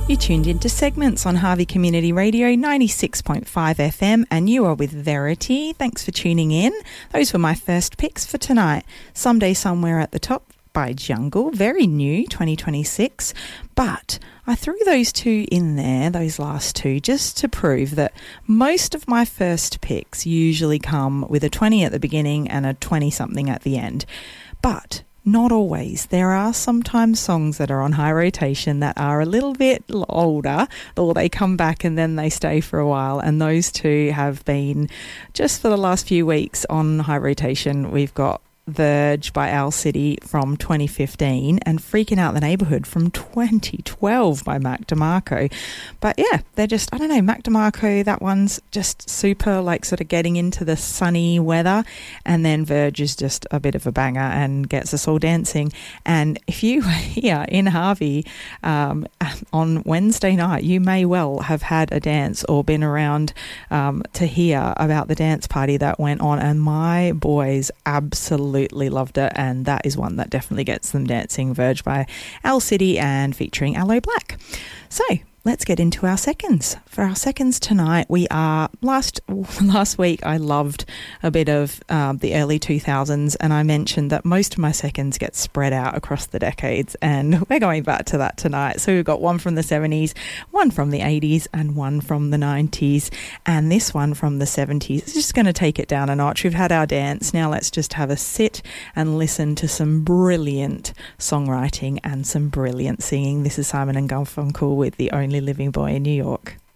You tuned into Segments on Harvey Community Radio 96.5 FM, and you are with Verity. Thanks for tuning in. Those were my first picks for tonight. Someday Somewhere at the Top by Jungle, very new, 2026. But I threw those two in there, those last two, just to prove that most of my first picks usually come with a 20 at the beginning and a 20-something at the end. But not always. There are sometimes songs that are on high rotation that are a little bit older, or they come back and then they stay for a while. And those two have been, just for the last few weeks, on high rotation. We've got Verge by Owl City from 2015 and Freaking Out the Neighborhood from 2012 by Mac DeMarco. But yeah, they're just, I don't know, Mac DeMarco, that one's just super, like sort of getting into the sunny weather, and then Verge is just a bit of a banger and gets us all dancing. And if you were here in Harvey on Wednesday night, you may well have had a dance or been around to hear about the dance party that went on, and my boys absolutely loved it, and that is one that definitely gets them dancing. Verge by Owl City and featuring Aloe Black. So let's get into our seconds. For our seconds tonight, we are, last week I loved a bit of the early 2000s, and I mentioned that most of my seconds get spread out across the decades, and we're going back to that tonight. So we've got one from the 70s, one from the 80s, and one from the 90s, and this one from the 70s is just going to take it down a notch. We've had our dance, now let's just have a sit and listen to some brilliant songwriting and some brilliant singing. This is Simon and Garfunkel with The Only Living Boy in New York.